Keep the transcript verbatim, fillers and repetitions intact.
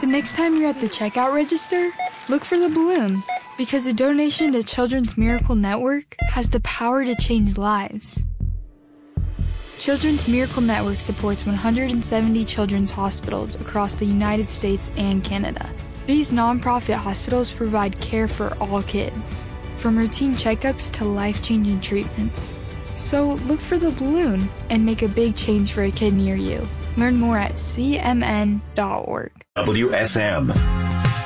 The next time you're at the checkout register, look for the balloon, because a donation to Children's Miracle Network has the power to change lives. Children's Miracle Network supports one hundred seventy children's hospitals across the United States and Canada. These nonprofit hospitals provide care for all kids, from routine checkups to life-changing treatments. So look for the balloon and make a big change for a kid near you. Learn more at c m n dot org. W S M.